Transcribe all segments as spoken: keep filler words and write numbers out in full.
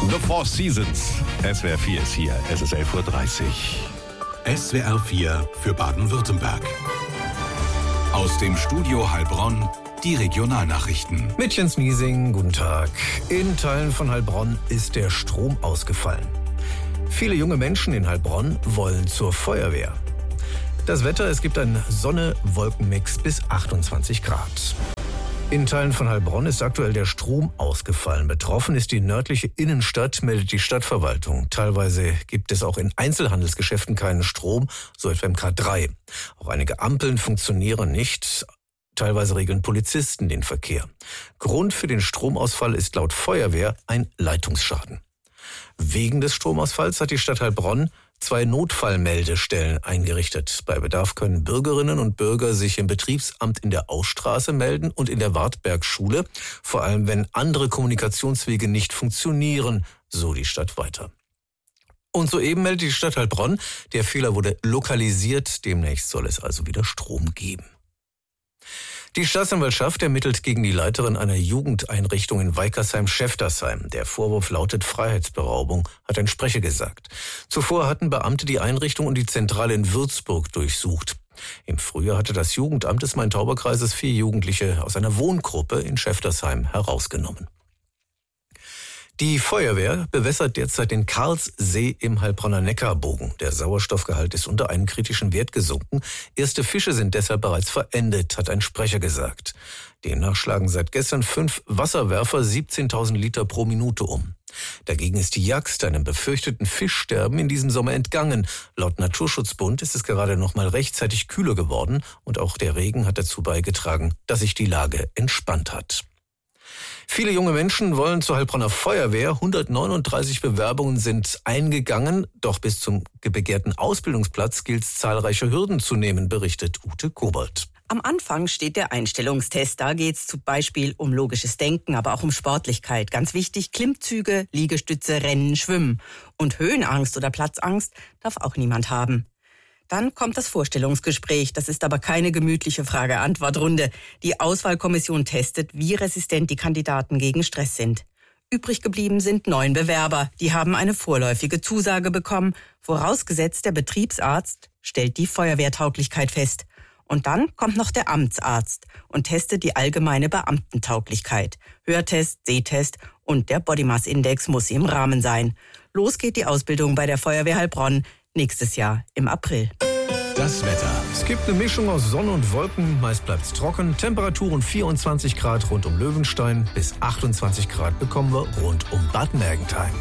The Four Seasons. S W R vier ist hier. Es ist elf Uhr dreißig. S W R vier für Baden-Württemberg. Aus dem Studio Heilbronn die Regionalnachrichten. Mit Jens Miesing, guten Tag. In Teilen von Heilbronn ist der Strom ausgefallen. Viele junge Menschen in Heilbronn wollen zur Feuerwehr. Das Wetter, es gibt einen Sonne-Wolken-Mix bis achtundzwanzig Grad. In Teilen von Heilbronn ist aktuell der Strom ausgefallen. Betroffen ist die nördliche Innenstadt, meldet die Stadtverwaltung. Teilweise gibt es auch in Einzelhandelsgeschäften keinen Strom, so etwa im K drei. Auch einige Ampeln funktionieren nicht. Teilweise regeln Polizisten den Verkehr. Grund für den Stromausfall ist laut Feuerwehr ein Leitungsschaden. Wegen des Stromausfalls hat die Stadt Heilbronn zwei Notfallmeldestellen eingerichtet. Bei Bedarf können Bürgerinnen und Bürger sich im Betriebsamt in der Ausstraße melden und in der Wartbergschule, vor allem wenn andere Kommunikationswege nicht funktionieren, so die Stadt weiter. Und soeben meldet die Stadt Heilbronn, der Fehler wurde lokalisiert, demnächst soll es also wieder Strom geben. Die Staatsanwaltschaft ermittelt gegen die Leiterin einer Jugendeinrichtung in Weikersheim-Schäftersheim. Der Vorwurf lautet Freiheitsberaubung, hat ein Sprecher gesagt. Zuvor hatten Beamte die Einrichtung und die Zentrale in Würzburg durchsucht. Im Frühjahr hatte das Jugendamt des Main-Tauber-Kreises vier Jugendliche aus einer Wohngruppe in Schäftersheim herausgenommen. Die Feuerwehr bewässert derzeit den Karlssee im Heilbronner Neckarbogen. Der Sauerstoffgehalt ist unter einen kritischen Wert gesunken. Erste Fische sind deshalb bereits verendet, hat ein Sprecher gesagt. Demnach schlagen seit gestern fünf Wasserwerfer siebzehntausend Liter pro Minute um. Dagegen ist die Jagd einem befürchteten Fischsterben in diesem Sommer entgangen. Laut Naturschutzbund ist es gerade noch mal rechtzeitig kühler geworden und auch der Regen hat dazu beigetragen, dass sich die Lage entspannt hat. Viele junge Menschen wollen zur Heilbronner Feuerwehr. hundertneununddreißig Bewerbungen sind eingegangen. Doch bis zum begehrten Ausbildungsplatz gilt es, zahlreiche Hürden zu nehmen, berichtet Ute Kobold. Am Anfang steht der Einstellungstest. Da geht es zum Beispiel um logisches Denken, aber auch um Sportlichkeit. Ganz wichtig, Klimmzüge, Liegestütze, Rennen, Schwimmen. Und Höhenangst oder Platzangst darf auch niemand haben. Dann kommt das Vorstellungsgespräch. Das ist aber keine gemütliche Frage-Antwort-Runde. Die Auswahlkommission testet, wie resistent die Kandidaten gegen Stress sind. Übrig geblieben sind neun Bewerber. Die haben eine vorläufige Zusage bekommen. Vorausgesetzt, der Betriebsarzt stellt die Feuerwehrtauglichkeit fest. Und dann kommt noch der Amtsarzt und testet die allgemeine Beamtentauglichkeit. Hörtest, Sehtest und der Bodymass-Index muss im Rahmen sein. Los geht die Ausbildung bei der Feuerwehr Heilbronn. Nächstes Jahr im April. Das Wetter. Es gibt eine Mischung aus Sonne und Wolken, meist bleibt's trocken. Temperaturen vierundzwanzig Grad rund um Löwenstein, bis achtundzwanzig Grad bekommen wir rund um Bad Mergentheim.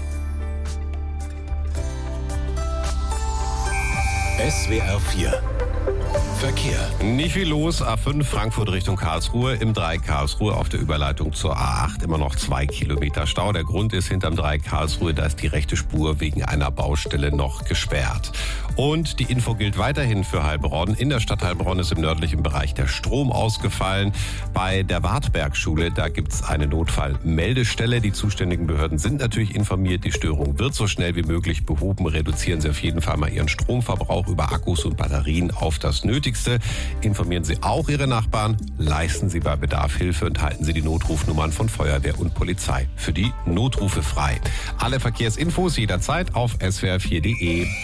S W R vier Verkehr. Nicht viel los. A fünf Frankfurt Richtung Karlsruhe. Im Dreieck Karlsruhe auf der Überleitung zur A acht. Immer noch zwei Kilometer Stau. Der Grund ist hinterm Dreieck Karlsruhe. Da ist die rechte Spur wegen einer Baustelle noch gesperrt. Und die Info gilt weiterhin für Heilbronn. In der Stadt Heilbronn ist im nördlichen Bereich der Strom ausgefallen. Bei der Wartbergschule, da gibt es eine Notfallmeldestelle. Die zuständigen Behörden sind natürlich informiert. Die Störung wird so schnell wie möglich behoben. Reduzieren Sie auf jeden Fall mal Ihren Stromverbrauch über Akkus und Batterien auf das Nötigste. Informieren Sie auch Ihre Nachbarn. Leisten Sie bei Bedarf Hilfe und halten Sie die Notrufnummern von Feuerwehr und Polizei für die Notrufe frei. Alle Verkehrsinfos jederzeit auf s w r vier punkt d e.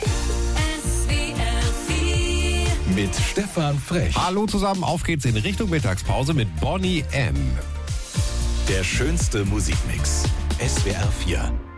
Mit Stefan Frech. Hallo zusammen, auf geht's in Richtung Mittagspause mit Bonnie M. Der schönste Musikmix. S W R vier.